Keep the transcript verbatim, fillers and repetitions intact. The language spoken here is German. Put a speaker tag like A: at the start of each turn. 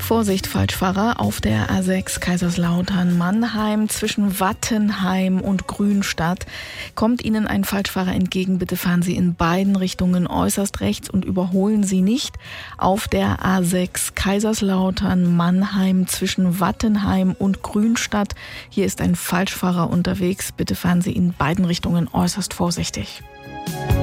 A: Vorsicht, Falschfahrer auf der A sechs Kaiserslautern-Mannheim zwischen Wattenheim und Grünstadt. Kommt Ihnen ein Falschfahrer entgegen, bitte fahren Sie in beiden Richtungen äußerst rechts und überholen Sie nicht. Auf der A sechs Kaiserslautern-Mannheim zwischen Wattenheim und Grünstadt. Hier ist ein Falschfahrer unterwegs. Bitte fahren Sie in beiden Richtungen äußerst vorsichtig.